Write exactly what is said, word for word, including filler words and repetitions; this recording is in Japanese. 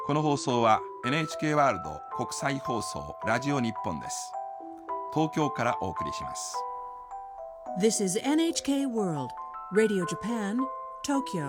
この放送は エヌエイチケー ワールド国際放送ラジオ日本です。東京からお送りします。 This is エヌエイチケー World Radio Japan, Tokyo